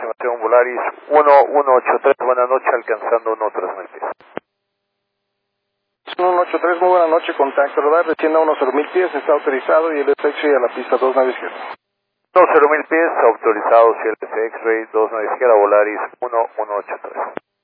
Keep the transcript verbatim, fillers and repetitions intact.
aproximación Volaris uno uno ocho tres, buenas noches, alcanzando uno tres mil pies. uno ocho tres, muy buena noche, contacto radar, descienda a unos cero mil pies, está autorizado y el X-Ray a la pista dos, nave izquierda. uno cero mil pies, autorizado, C L S X-Ray, dos nave izquierda, Volaris uno uno ocho tres.